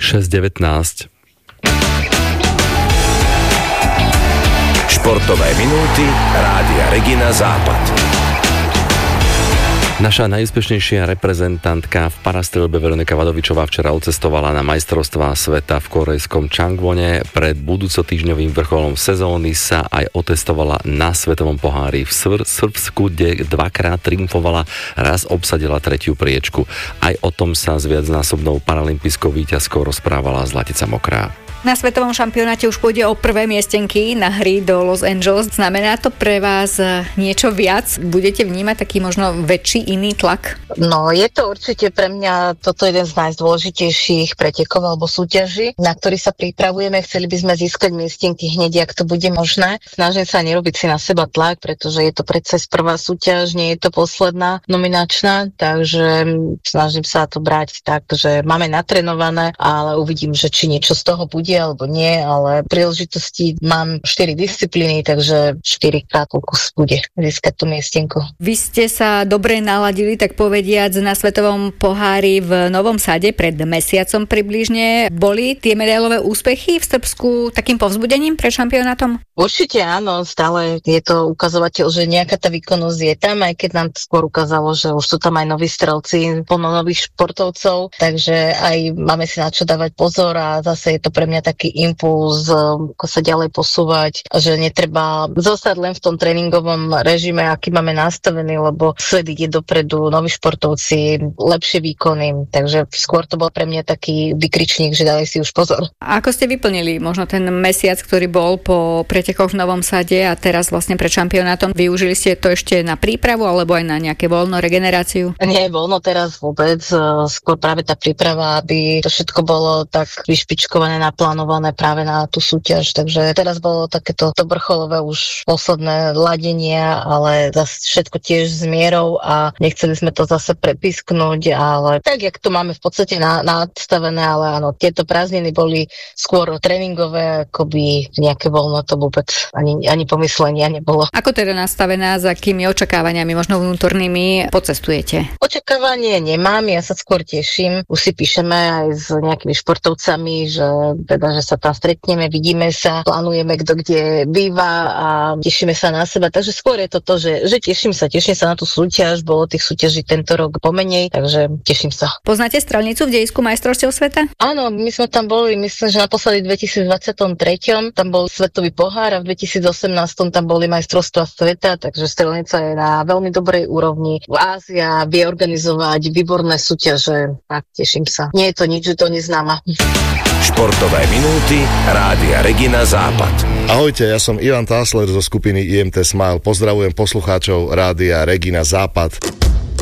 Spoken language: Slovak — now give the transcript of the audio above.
6:19. Športové minúty Rádia Regina Západ. Naša najúspešnejšia reprezentantka v parastrelbe Veronika Vadovičová včera odcestovala na majstrovstvá sveta v korejskom Changwone. Pred budúcotýždňovým vrcholom sezóny sa aj otestovala na svetovom pohári v Srbsku, kde dvakrát triumfovala, raz obsadila 3. priečku. Aj o tom sa s viacnásobnou paralympijskou víťazkou rozprávala Zlatica Mokrá. Na svetovom šampionáte už pôjde o prvé miestenky na hry do Los Angeles. Znamená to pre vás niečo viac? Budete vnímať taký možno väčší iný tlak? No, je to určite pre mňa toto jeden z najdôležitejších pretekov alebo súťaží, na ktorý sa pripravujeme. Chceli by sme získať miestenky hneď, ak to bude možné. Snažím sa nerobiť si na seba tlak, pretože je to predsa prvá súťaž, nie je to posledná nominačná, takže snažím sa to brať tak, že máme natrenované, ale uvidím, že či niečo z toho bude alebo nie, ale príležitosti mám 4 disciplíny, takže 4-krát pokus bude získať tú miestenku. Vy ste sa dobre naladili, tak povediac, na svetovom pohári v Novom Sade pred mesiacom približne. Boli tie medailové úspechy v Srbsku takým povzbudením pred šampionátom? Určite áno, stále je to ukazovateľ, že nejaká tá výkonnosť je tam, aj keď nám skôr ukázalo, že už sú tam aj noví strelci, plno nových športovcov, takže aj máme si na čo dávať pozor a zase je to pre mňa taký impuls, ako sa ďalej posúvať, že netreba zostať len v tom tréningovom režime, aký máme nastavený, lebo svet ide dopredu, noví športovci, lepšie výkony, takže skôr to bol pre mňa taký vykričník, že dali si už pozor. A ako ste vyplnili možno ten mesiac, ktorý bol po pretekoch v Novom Sade a teraz vlastne pred šampionátom? Využili ste to ešte na prípravu alebo aj na nejaké voľno, regeneráciu? Nie, voľno teraz vôbec, skôr práve tá príprava, aby to všetko bolo tak vyšpičkované, naplánované práve na tú súťaž, takže teraz bolo takéto to vrcholové už posledné ladenia, ale zase všetko tiež s mierou a nechceli sme to zase prepísknuť, ale tak, jak to máme v podstate nadstavené, ale áno, tieto prázdniny boli skôr tréningové, akoby nejaké voľno to vôbec ani pomyslenia nebolo. Ako teda nastavená, za akými očakávaniami, možno vnútornými pocestujete? Očakávanie nemám, ja sa skôr teším. Už si píšeme aj s nejakými športovcami, že sa tam stretneme, vidíme sa, plánujeme, kto kde býva a tešíme sa na seba. Takže skôr je to to, že teším sa na tú súťaž, bolo tých súťaží tento rok pomenej, takže teším sa. Poznáte strelnicu v dejisku majstrovstiev sveta? Áno, my sme tam boli, myslím, že naposledy v 2023, tam bol svetový pohár a v 2018 tam boli majstrovstvá sveta, takže strelnica je na veľmi dobrej úrovni. V Ázia vie organizovať výborné súťaže a teším sa. Nie je to nič, že to neznáma. Športové minúty Rádia Regina Západ. Ahojte, ja som Ivan Tásler zo skupiny IMT Smile. Pozdravujem poslucháčov Rádia Regina Západ.